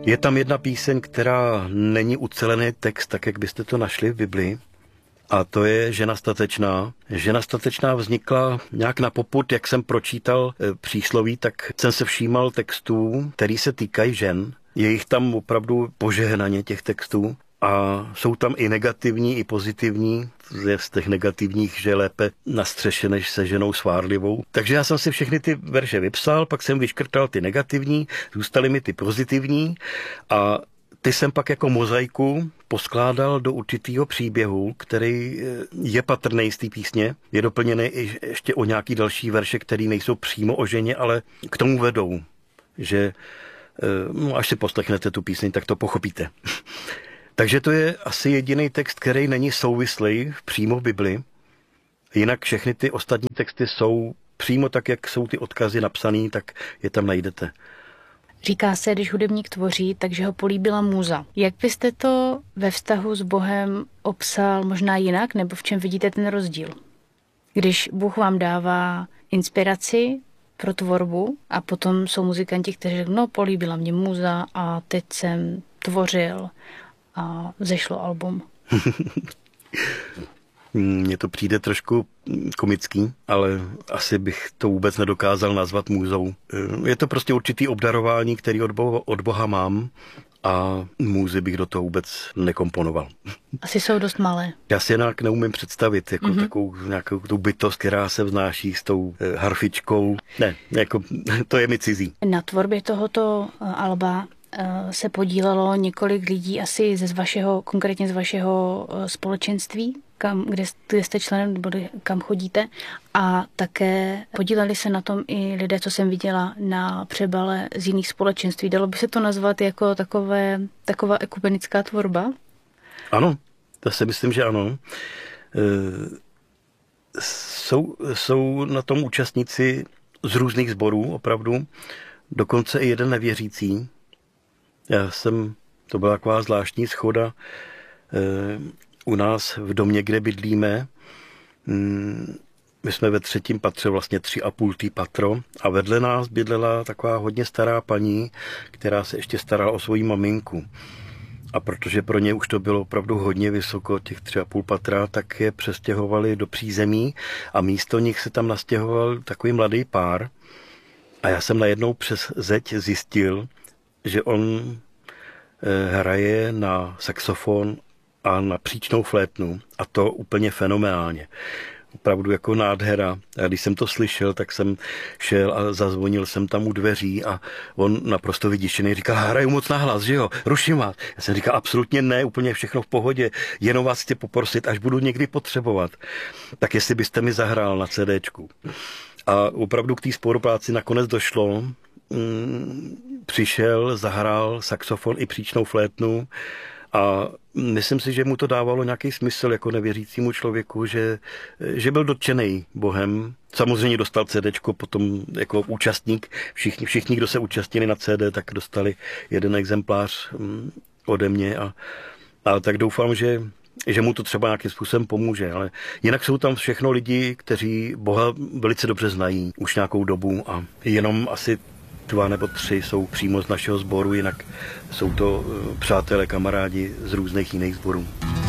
Je tam jedna píseň, která není ucelený text, tak jak byste to našli v Biblii. A to je Žena statečná. Žena statečná vznikla nějak na popud, jak jsem pročítal přísloví, tak jsem se všímal textů, který se týkají žen. Je jich tam opravdu požehnaně těch textů. A jsou tam i negativní, i pozitivní. Z těch negativních, že je lépe na střeše, než se ženou svárlivou. Takže já jsem si všechny ty verše vypsal, pak jsem vyškrtal ty negativní, zůstaly mi ty pozitivní a ty jsem pak jako mozaiku poskládal do určitého příběhu, který je patrný z té písně. Je doplněný ještě o nějaký další verše, které nejsou přímo o ženě, ale k tomu vedou, že až si poslechnete tu píseň, tak to pochopíte. Takže to je asi jediný text, který není souvislý přímo v Bibli. Jinak všechny ty ostatní texty jsou přímo tak, jak jsou ty odkazy napsaný, tak je tam najdete. Říká se, když hudebník tvoří, takže ho políbila můza. Jak byste to ve vztahu s Bohem opsal možná jinak, nebo v čem vidíte ten rozdíl? Když Bůh vám dává inspiraci pro tvorbu a potom jsou muzikanti, kteří řeknou, no políbila mě můza a teď jsem tvořil a vzešlo album. Mně to přijde trošku komický, ale asi bych to vůbec nedokázal nazvat můzou. Je to prostě určitý obdarování, který od Boha mám a můzy bych do toho vůbec nekomponoval. Asi jsou dost malé. Já si jinak neumím představit jako takovou nějakou tu bytost, která se vznáší s tou harfičkou. Ne, jako to je mi cizí. Na tvorbě tohoto alba se podílelo několik lidí asi konkrétně z vašeho společenství, kde jste členem, nebo kam chodíte. A také podíleli se na tom i lidé, co jsem viděla na přebale z jiných společenství. Dalo by se to nazvat jako taková ekumenická tvorba? Ano, to si myslím, že ano. Jsou na tom účastníci z různých sborů, opravdu. Dokonce i jeden nevěřící. To byla taková zvláštní schoda u nás v domě, kde bydlíme. My jsme ve 3. patře, vlastně 3,5. patro a vedle nás bydlela taková hodně stará paní, která se ještě starala o svoji maminku. A protože pro ně už to bylo opravdu hodně vysoko, těch 3,5 patra, tak je přestěhovali do přízemí a místo nich se tam nastěhoval takový mladý pár. A já jsem najednou přes zeď zjistil, že on hraje na saxofon a na příčnou flétnu a to úplně fenomenálně. Opravdu jako nádhera. A když jsem to slyšel, tak jsem šel a zazvonil jsem tam u dveří a on naprosto vyděšený říkal, hraju moc nahlas, že jo, ruším vás. Já jsem říkal, absolutně ne, úplně všechno v pohodě, jenom vás chci poprosit, až budu někdy potřebovat, tak jestli byste mi zahrál na CDčku. A opravdu k té spolupráci nakonec došlo. Přišel, zahrál saxofon i příčnou flétnu a myslím si, že mu to dávalo nějaký smysl jako nevěřícímu člověku, že byl dotčený Bohem. Samozřejmě dostal CDčko potom jako účastník. Všichni, kdo se účastnili na CD, tak dostali jeden exemplář ode mě a tak doufám, že mu to třeba nějakým způsobem pomůže, ale jinak jsou tam všechno lidi, kteří Boha velice dobře znají už nějakou dobu a jenom asi 2 nebo 3 jsou přímo z našeho sboru, jinak jsou to přátelé, kamarádi z různých jiných sborů.